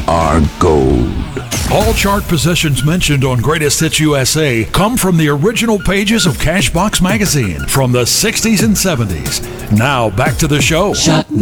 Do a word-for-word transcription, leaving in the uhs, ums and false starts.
are gold. All chart positions mentioned on Greatest Hits U S A come from the original pages of Cashbox magazine from the sixties and seventies. Now back to the show. Shut